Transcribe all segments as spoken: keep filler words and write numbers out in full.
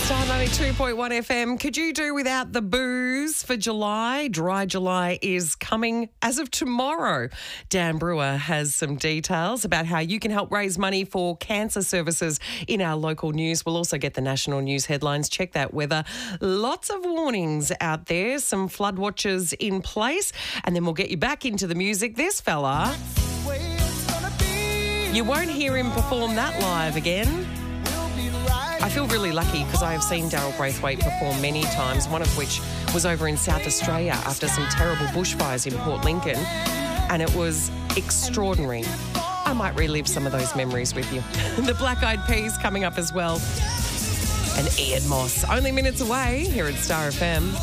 Star ninety-two point one F M. Could you do without the booze for July? Dry July is coming as of tomorrow. Dan Brewer has some details about how you can help raise money for cancer services in our local news. We'll also get the national news headlines. Check that weather. Lots of warnings out there, some flood watches in place, and then we'll get you back into the music. This fella, you won't hear him perform that live again. I feel really lucky because I have seen Daryl Braithwaite perform many times, one of which was over in South Australia after some terrible bushfires in Port Lincoln, and it was extraordinary. I might relive some of those memories with you. The Black Eyed Peas coming up as well. And Ian Moss, only minutes away here at Star F M.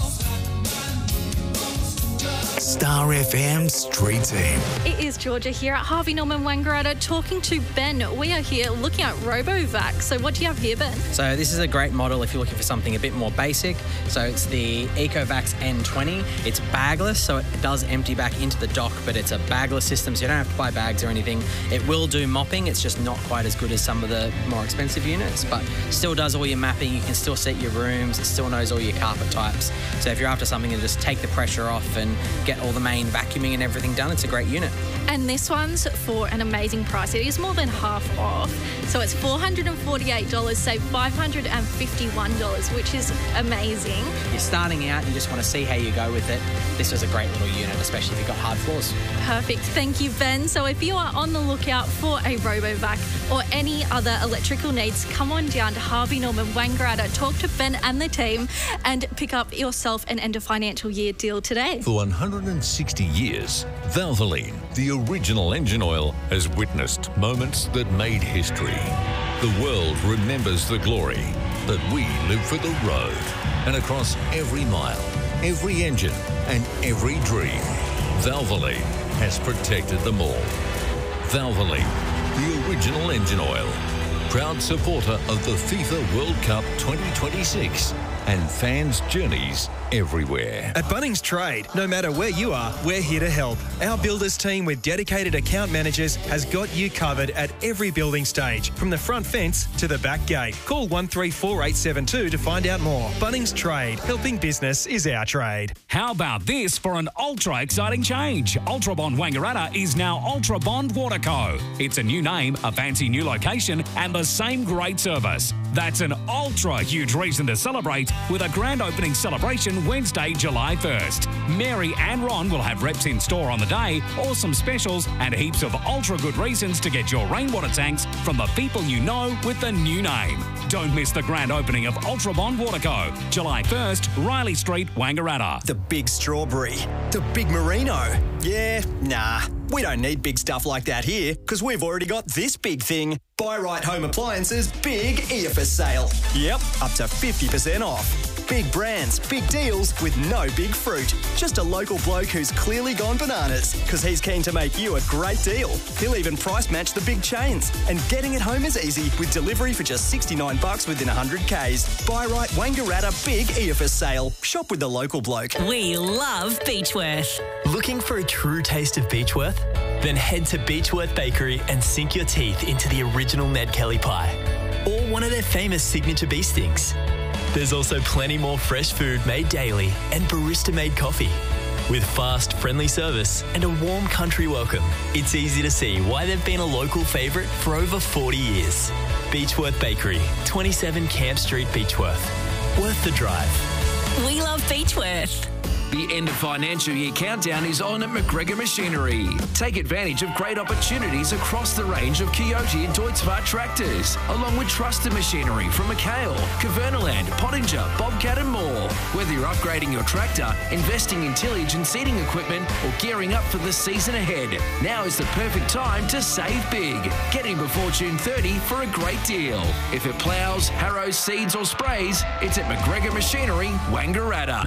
Star F M Street Team. It is Georgia here at Harvey Norman Wangaratta talking to Ben. We are here looking at RoboVac. So what do you have here, Ben? So this is a great model if you're looking for something a bit more basic. So it's the EcoVax N twenty. It's bagless, so it does empty back into the dock, but it's a bagless system, so you don't have to buy bags or anything. It will do mopping. It's just not quite as good as some of the more expensive units, but still does all your mapping. You can still set your rooms. It still knows all your carpet types. So if you're after something to just take the pressure off and get all the main vacuuming and everything done, it's a great unit. And this one's for an amazing price. It is more than half off. So it's four hundred forty-eight dollars, save five hundred fifty-one dollars, which is amazing. You're starting out, you just want to see how you go with it. This is a great little unit, especially if you've got hard floors. Perfect. Thank you, Ben. So if you are on the lookout for a RoboVac or any other electrical needs, come on down to Harvey Norman Wangaratta, talk to Ben and the team, and pick up yourself an end of financial year deal today. For one hundred sixty years, Valvoline, the original engine oil, has witnessed moments that made history. The world remembers the glory, but we live for the road. And across every mile, every engine, and every dream, Valvoline has protected them all. Valvoline, the original engine oil, proud supporter of the FIFA World Cup twenty twenty-six and fans' journeys everywhere. At Bunnings Trade, no matter where you are, we're here to help. Our builders team with dedicated account managers has got you covered at every building stage, from the front fence to the back gate. Call one three four eight seven two to find out more. Bunnings Trade, helping business is our trade. How about this for an ultra exciting change? Ultra Bond Wangaratta is now Ultra Bond Waterco. It's a new name, a fancy new location, and the same great service. That's an ultra huge reason to celebrate with a grand opening celebration Wednesday, July first. Mary and Ron will have reps in store on the day, awesome specials, and heaps of ultra good reasons to get your rainwater tanks from the people you know with the new name. Don't miss the grand opening of Ultra Bond Waterco, July first, Riley Street, Wangaratta. The big strawberry, the big merino. Yeah, nah, we don't need big stuff like that here because we've already got this big thing. Buy Right Home Appliances big E F S sale. Yep, up to fifty percent off. Big brands, big deals with no big fruit. Just a local bloke who's clearly gone bananas because he's keen to make you a great deal. He'll even price match the big chains. And getting it home is easy with delivery for just sixty-nine bucks within one hundred kays. Buy Right Wangaratta big E F S sale. Shop with the local bloke. We love Beechworth. Looking for a true taste of Beechworth? Then head to Beechworth Bakery and sink your teeth into the original Ned Kelly pie or one of their famous signature bee stings. There's also plenty more fresh food made daily and barista-made coffee. With fast, friendly service and a warm country welcome, it's easy to see why they've been a local favourite for over forty years. Beechworth Bakery, twenty-seven Camp Street, Beechworth. Worth the drive. We love Beechworth. The end of financial year countdown is on at McGregor Machinery. Take advantage of great opportunities across the range of Kioti and Deutz-Fahr tractors, along with trusted machinery from McHale, Cavernaland, Pottinger, Bobcat and more. Whether you're upgrading your tractor, investing in tillage and seeding equipment, or gearing up for the season ahead, now is the perfect time to save big. Get in before June thirtieth for a great deal. If it ploughs, harrows, seeds or sprays, it's at McGregor Machinery, Wangaratta.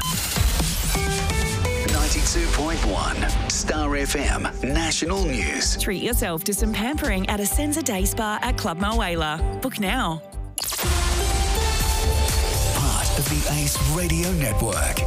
ninety-two point one Star F M National News. Treat yourself to some pampering at a Senza Day Spa at Club Mulwala. Book now. Part of the Ace Radio Network.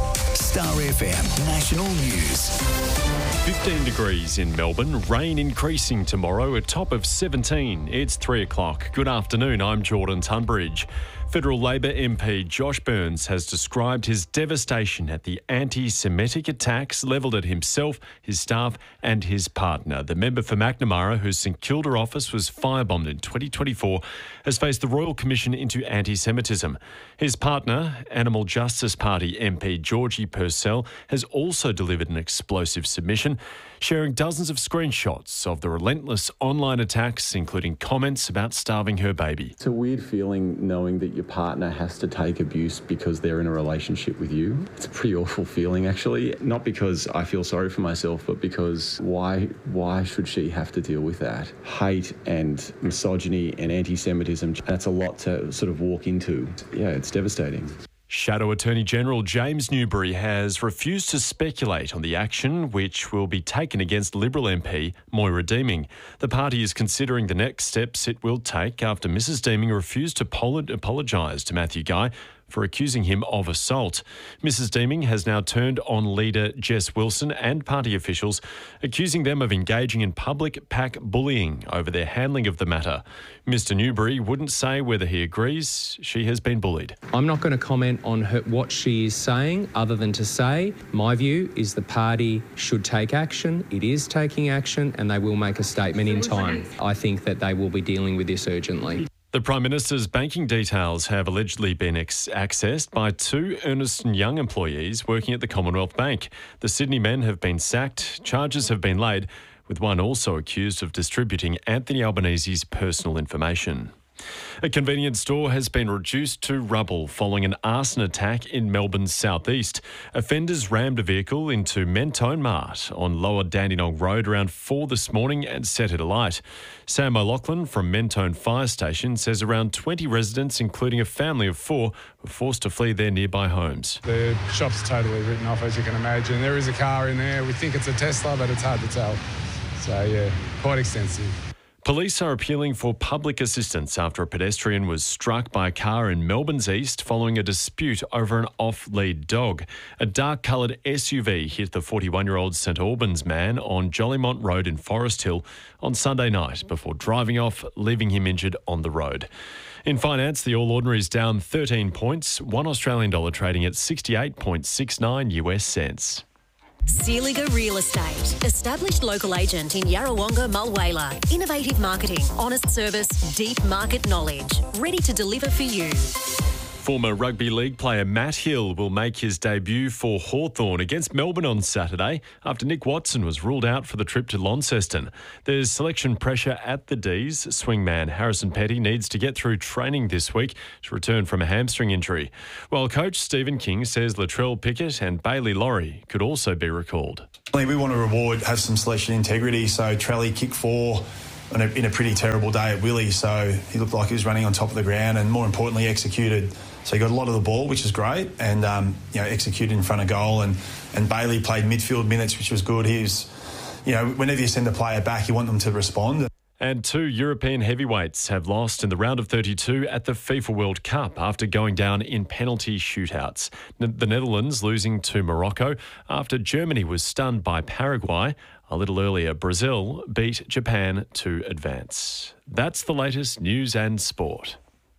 Star F M National News. fifteen degrees in Melbourne, rain increasing tomorrow, a top of seventeen. It's three o'clock. Good afternoon, I'm Jordan Tunbridge. Federal Labor M P Josh Burns has described his devastation at the anti-Semitic attacks levelled at himself, his staff and his partner. The member for Macnamara, whose St Kilda office was firebombed in twenty twenty-four, has faced the Royal Commission into Anti-Semitism. His partner, Animal Justice Party M P Georgie Purcell, has also delivered an explosive submission, sharing dozens of screenshots of the relentless online attacks, including comments about starving her baby. It's a weird feeling knowing that your partner has to take abuse because they're in a relationship with you. It's a pretty awful feeling, actually. Not because I feel sorry for myself, but because why why should she have to deal with that? Hate and misogyny and anti-Semitism, that's a lot to sort of walk into. Yeah, it's devastating. Shadow Attorney General James Newbury has refused to speculate on the action which will be taken against Liberal M P Moira Deeming. The party is considering the next steps it will take after Missus Deeming refused to apologise to Matthew Guy for accusing him of assault. Missus Deeming has now turned on leader Jess Wilson and party officials, accusing them of engaging in public pack bullying over their handling of the matter. Mister Newbury wouldn't say whether he agrees she has been bullied. I'm not going to comment on her, what she is saying, other than to say my view is the party should take action. It is taking action and they will make a statement in time. I think that they will be dealing with this urgently. The Prime Minister's banking details have allegedly been ex- accessed by two Ernst and Young employees working at the Commonwealth Bank. The Sydney men have been sacked, charges have been laid, with one also accused of distributing Anthony Albanese's personal information. A convenience store has been reduced to rubble following an arson attack in Melbourne's southeast. Offenders rammed a vehicle into Mentone Mart on Lower Dandenong Road around four this morning and set it alight. Sam O'Loughlin from Mentone Fire Station says around twenty residents, including a family of four, were forced to flee their nearby homes. The shop's totally written off, as you can imagine. There is a car in there. We think it's a Tesla, but it's hard to tell. So, yeah, quite extensive. Police are appealing for public assistance after a pedestrian was struck by a car in Melbourne's east following a dispute over an off-lead dog. A dark-coloured S U V hit the forty-one-year-old St Albans man on Jollymont Road in Forest Hill on Sunday night before driving off, leaving him injured on the road. In finance, the All Ordinary is down thirteen points, one Australian dollar trading at sixty-eight point six nine U S cents. Sealiger Real Estate. Established local agent in Yarrawonga, Mulwala. Innovative marketing, honest service, deep market knowledge. Ready to deliver for you. Former rugby league player Matt Hill will make his debut for Hawthorn against Melbourne on Saturday after Nick Watson was ruled out for the trip to Launceston. There's selection pressure at the D's. Swingman Harrison Petty needs to get through training this week to return from a hamstring injury, while coach Stephen King says Latrell Pickett and Bailey Laurie could also be recalled. We want to reward, have some selection integrity, so Trelly kicked four in a, in a pretty terrible day at Willie, so he looked like he was running on top of the ground and more importantly executed. So he got a lot of the ball, which is great, and um, you know, executed in front of goal. And, and Bailey played midfield minutes, which was good. He was, you know, whenever you send a player back, you want them to respond. And two European heavyweights have lost in the round of thirty-two at the FIFA World Cup after going down in penalty shootouts. The Netherlands losing to Morocco after Germany was stunned by Paraguay. A little earlier, Brazil beat Japan to advance. That's the latest news and sport.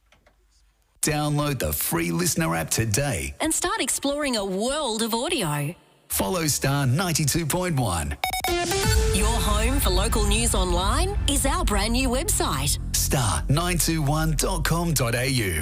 Download the free Listener app today and start exploring a world of audio. Follow Star ninety-two point one. Your home for local news online is our brand new website. star nine two one dot com dot a u.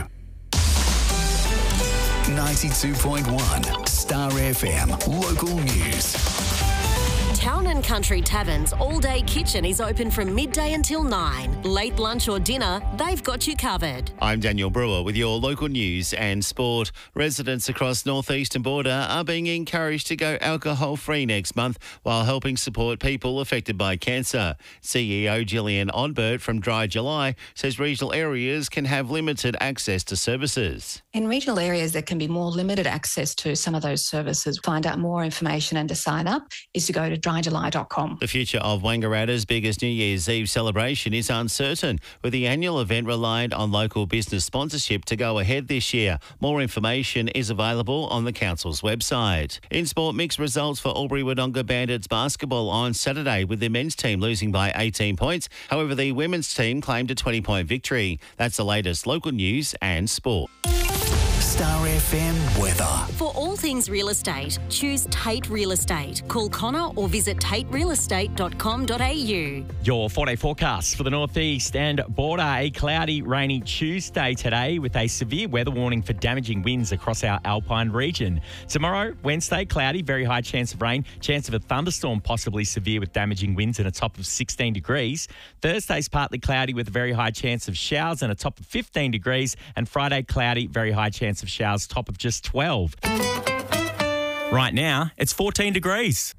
ninety-two point one Star F M Local News. Town and Country Tavern's all-day kitchen is open from midday until nine. Late lunch or dinner, they've got you covered. I'm Daniel Brewer with your local news and sport. Residents across northeastern border are being encouraged to go alcohol-free next month while helping support people affected by cancer. C E O Gillian Onbert from Dry July says regional areas can have limited access to services. In regional areas, there can be more limited access to some of those services. Find out more information and to sign up is to go to dry july dot com. The future of Wangaratta's biggest New Year's Eve celebration is uncertain, with the annual event reliant on local business sponsorship to go ahead this year. More information is available on the council's website. In sport, mixed results for Albury-Wodonga Bandits basketball on Saturday, with the men's team losing by eighteen points. However, the women's team claimed a twenty-point victory. That's the latest local news and sport. Star F M weather. For all things real estate, choose Tate Real Estate. Call Connor or visit tate real estate dot com dot a u. Your four-day forecast for the northeast and border. A cloudy, rainy Tuesday today with a severe weather warning for damaging winds across our alpine region. Tomorrow, Wednesday, cloudy, very high chance of rain, chance of a thunderstorm, possibly severe with damaging winds and a top of sixteen degrees. Thursday's partly cloudy with a very high chance of showers and a top of fifteen degrees. And Friday, cloudy, very high chance of showers, top of just twelve. Right now, it's fourteen degrees.